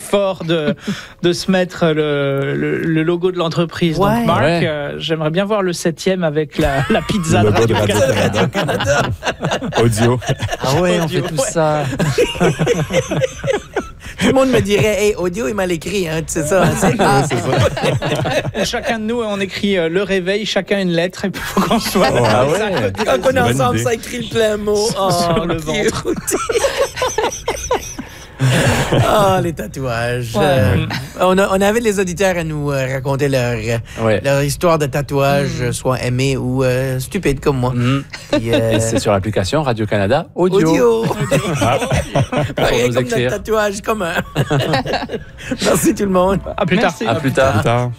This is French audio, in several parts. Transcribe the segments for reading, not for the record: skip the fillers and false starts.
fort de se mettre le logo de l'entreprise. Ouais. Donc Marc, j'aimerais bien voir le 7e avec la pizza Le de logo de Radio-Canada. Audio. Ah ouais, on Audio, fait tout ça. Tout le monde me dirait, hey, audio est mal écrit, hein, tu sais ça. Hein, Chacun de nous, on écrit le réveil, chacun une lettre, et puis il faut qu'on soit Ah ouais. Quand on est Bonne ensemble, idée. ça écrit le plein mot. Sur le ventre. Les tatouages. Ouais. On avait les auditeurs à nous raconter leur histoire de tatouage, soit aimé ou stupide comme moi. Puis, Et c'est sur l'application Radio-Canada Audio. Pareil nous comme écrire. notre tatouage commun. Merci tout le monde. À plus tard. À plus tard. Plus tard.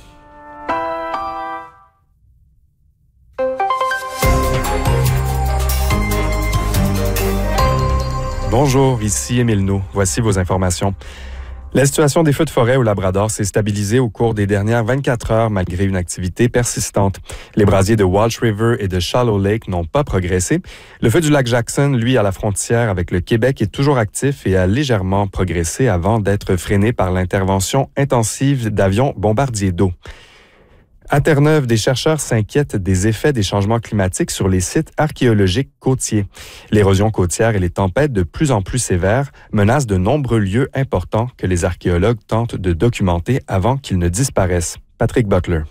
Bonjour, ici Émile Nou. Voici vos informations. La situation des feux de forêt au Labrador s'est stabilisée au cours des dernières 24 heures malgré une activité persistante. Les brasiers de Walsh River et de Shallow Lake n'ont pas progressé. Le feu du lac Jackson, lui, à la frontière avec le Québec, est toujours actif et a légèrement progressé avant d'être freiné par l'intervention intensive d'avions bombardiers d'eau. À Terre-Neuve, des chercheurs s'inquiètent des effets des changements climatiques sur les sites archéologiques côtiers. L'érosion côtière et les tempêtes de plus en plus sévères menacent de nombreux lieux importants que les archéologues tentent de documenter avant qu'ils ne disparaissent. Patrick Butler.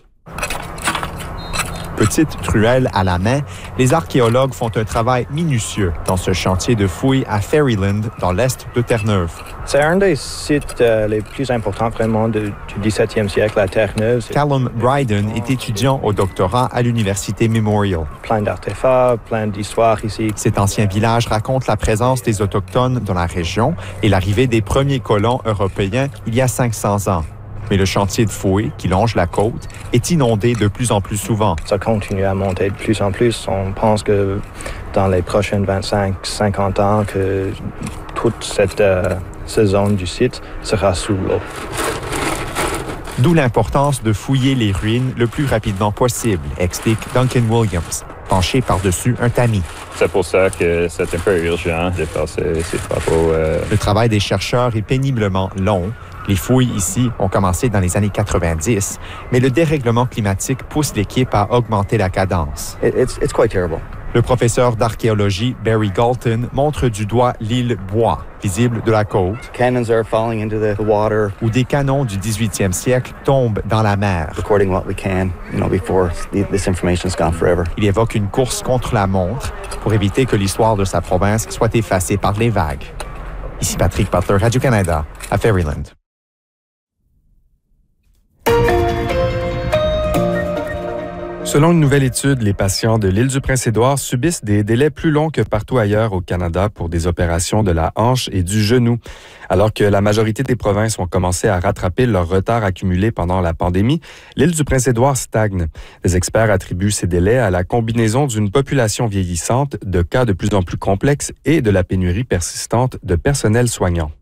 Petite truelle à la main, les archéologues font un travail minutieux dans ce chantier de fouilles à Ferryland, dans l'est de Terre-Neuve. C'est un des sites les plus importants vraiment du 17e siècle à Terre-Neuve. C'est Callum Bryden est étudiant au doctorat à l'Université Memorial. plein d'artefacts, plein d'histoires ici. Cet ancien village raconte la présence des Autochtones dans la région et l'arrivée des premiers colons européens il y a 500 ans. Mais le chantier de fouilles qui longe la côte est inondé de plus en plus souvent. Ça continue à monter de plus en plus. On pense que dans les prochaines 25-50 ans, que toute cette zone du site sera sous l'eau. D'où l'importance de fouiller les ruines le plus rapidement possible, explique Duncan Williams, penché par-dessus un tamis. C'est pour ça que c'est un peu urgent de faire ces travaux. Le travail des chercheurs est péniblement long. Les fouilles ici ont commencé dans les années 90, mais le dérèglement climatique pousse l'équipe à augmenter la cadence. It's quite terrible. Le professeur d'archéologie Barry Galton montre du doigt l'île Bois, visible de la côte, Cannons are falling into the water, où des canons du 18e siècle tombent dans la mer. recording what we can, before this information's gone forever. Il évoque une course contre la montre pour éviter que l'histoire de sa province soit effacée par les vagues. Ici Patrick Butler, Radio-Canada, à Ferryland. Selon une nouvelle étude, les patients de l'île du Prince-Édouard subissent des délais plus longs que partout ailleurs au Canada pour des opérations de la hanche et du genou. Alors que la majorité des provinces ont commencé à rattraper leur retard accumulé pendant la pandémie, l'île du Prince-Édouard stagne. Les experts attribuent ces délais à la combinaison d'une population vieillissante, de cas de plus en plus complexes et de la pénurie persistante de personnel soignant.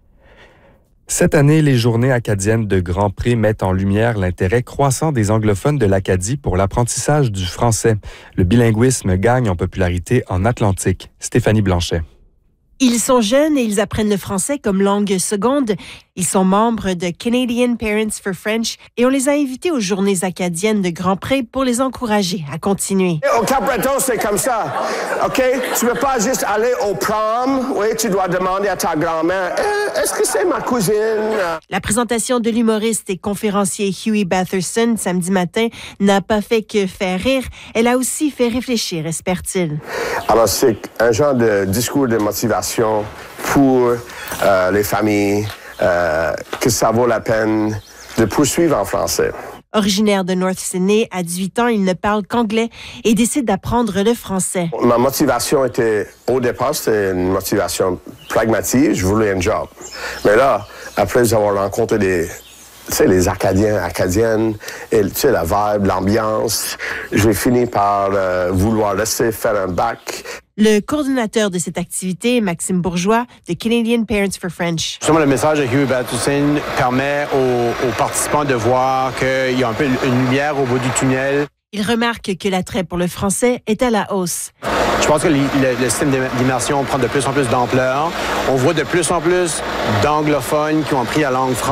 Cette année, les Journées acadiennes de Grand Pré mettent en lumière l'intérêt croissant des anglophones de l'Acadie pour l'apprentissage du français. Le bilinguisme gagne en popularité en Atlantique. Stéphanie Blanchet. Ils sont jeunes et ils apprennent le français comme langue seconde. Ils sont membres de Canadian Parents for French et on les a invités aux Journées acadiennes de Grand Pré pour les encourager à continuer. Au Cap-Breton, c'est comme ça, OK? Tu ne peux pas juste aller au prom, oui, tu dois demander à ta grand-mère, est-ce que c'est ma cousine? La présentation de l'humoriste et conférencier Huey Batherson samedi matin n'a pas fait que faire rire, elle a aussi fait réfléchir, espère-t-il. Alors, c'est un genre de discours de motivation pour les familles, que ça vaut la peine de poursuivre en français. Originaire de North Sydney, à 18 ans, il ne parle qu'anglais et décide d'apprendre le français. Ma motivation était, au départ, c'était une motivation pragmatique, je voulais un job. Mais là, après avoir rencontré les Acadiens, Acadiennes, et la vibe, l'ambiance, j'ai fini par vouloir rester faire un bac. Le coordonnateur de cette activité, Maxime Bourgeois, de Canadian Parents for French. Justement, le message de Huey Batherson permet aux participants de voir qu'il y a un peu une lumière au bout du tunnel. Il remarque que l'attrait pour le français est à la hausse. Je pense que le système d'immersion prend de plus en plus d'ampleur. On voit de plus en plus d'anglophones qui ont appris la langue française.